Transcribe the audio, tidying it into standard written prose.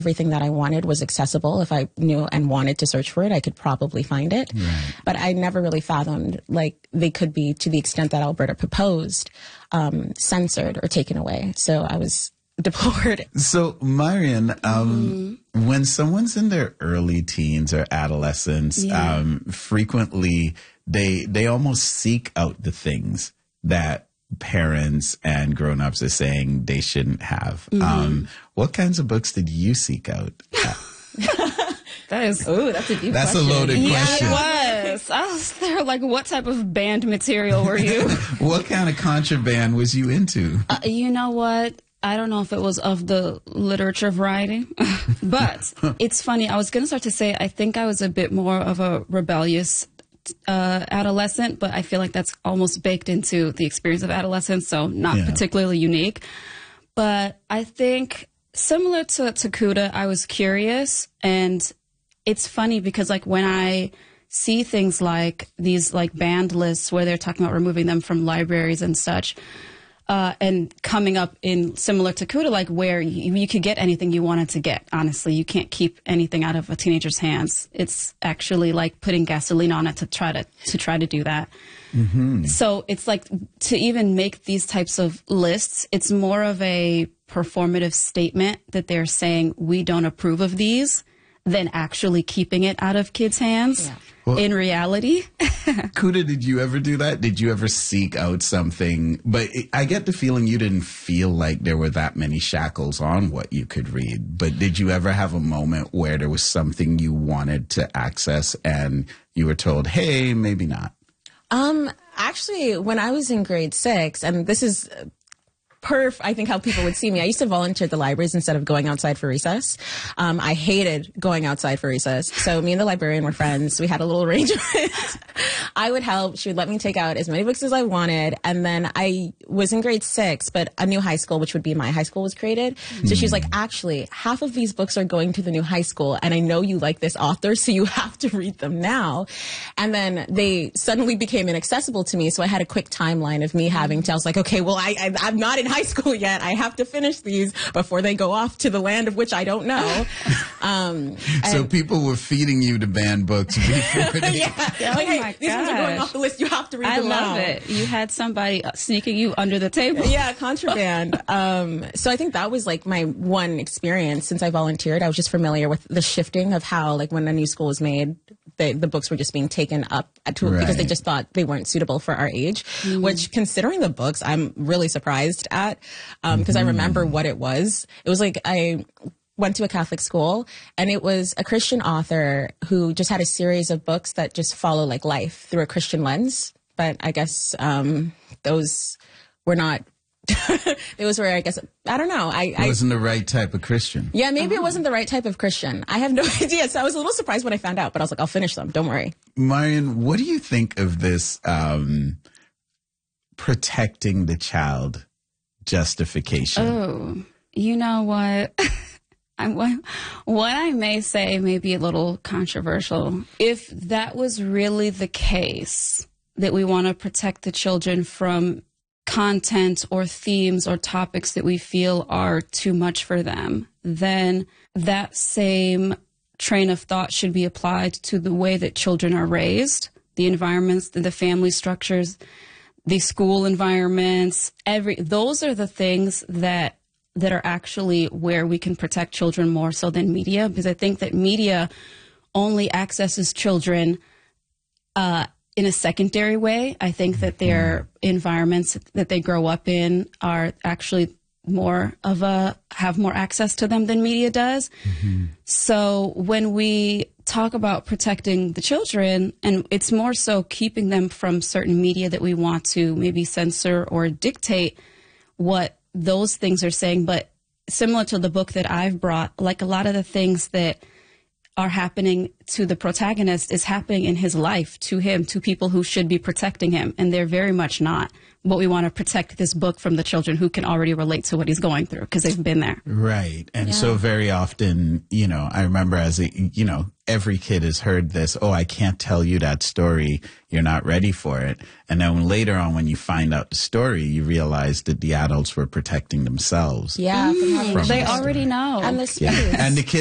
everything that I wanted was accessible. If I knew and wanted to search for it, I could probably find it. Right. But I never really fathomed, like, they could be, to the extent that Alberta proposed, censored or taken away. So I was deplored. So, Marian, when someone's in their early teens or adolescence, frequently they almost seek out the things that parents and grown-ups are saying they shouldn't have. What kinds of books did you seek out? That's a deep That's question. a loaded question. Yeah, it was. I was there like, what type of banned material were you? What kind of contraband was you into? You know what? I don't know if it was of the literature variety, but it's funny. I was going to start to say, I think I was a bit more of a rebellious adolescent, but I feel like that's almost baked into the experience of adolescence, so not particularly unique. But I think similar to Kuda, I was curious, and it's funny because like when I see things like these like banned lists where they're talking about removing them from libraries and such, and coming up in similar to Kuda, like where you could get anything you wanted to get. Honestly, you can't keep anything out of a teenager's hands. It's actually like putting gasoline on it to try to do that. So it's like to even make these types of lists, it's more of a performative statement that they're saying we don't approve of these than actually keeping it out of kids' hands. Yeah. Well, in reality. Kuda, did you ever do that? Did you ever seek out something? But I get the feeling you didn't feel like there were that many shackles on what you could read. But did you ever have a moment where there was something you wanted to access and you were told, hey, maybe not? Actually, when I was in grade 6, and this is I think how people would see me. I used to volunteer at the libraries instead of going outside for recess. I hated going outside for recess. So me and the librarian were friends. We had a little arrangement. I would help. She would let me take out as many books as I wanted. And then I was in grade 6, but a new high school, which would be my high school, was created. So she was like, actually, half of these books are going to the new high school. And I know you like this author, so you have to read them now. And then they suddenly became inaccessible to me. So I had a quick timeline of me having to, I was like, okay, well, I'm not in high school yet. I have to finish these before they go off to the land of which I don't know. So people were feeding you to banned books before they... Like, hey, these ones are going off the list. You have to read them now. I love it. You had somebody sneaking you under the table. Yeah, contraband. So I think that was like my one experience since I volunteered. I was just familiar with the shifting of how, like, when a new school was made, the books were just being taken up because they just thought they weren't suitable for our age, which, considering the books, I'm really surprised at, because I remember what it was. It was like I went to a Catholic school, and it was a Christian author who just had a series of books that just follow like life through a Christian lens. But I guess those were not... Those were, I guess, I don't know. I wasn't the right type of Christian. Yeah, maybe it wasn't the right type of Christian. I have no idea. So I was a little surprised when I found out, but I was like, I'll finish them. Don't worry. Marian, what do you think of this protecting the child justification? Oh, you know what? What I may say may be a little controversial. If that was really the case, that we want to protect the children from content or themes or topics that we feel are too much for them, then that same train of thought should be applied to the way that children are raised, the environments, the family structures, the school environments. Those are the things that are actually where we can protect children more so than media, because I think that media only accesses children in a secondary way. I think that their environments that they grow up in are actually have more access to them than media does. So when we talk about protecting the children, and it's more so keeping them from certain media that we want to maybe censor or dictate what those things are saying. But similar to the book that I've brought, like a lot of the things that are happening to the protagonist is happening in his life, to him, to people who should be protecting him. And they're very much not. But we want to protect this book from the children who can already relate to what he's going through because they've been there. Right. And so very often, you know, I remember every kid has heard this, oh, I can't tell you that story. You're not ready for it. And then later on, when you find out the story, you realize that the adults were protecting themselves. Yeah. They already know. And the space. And the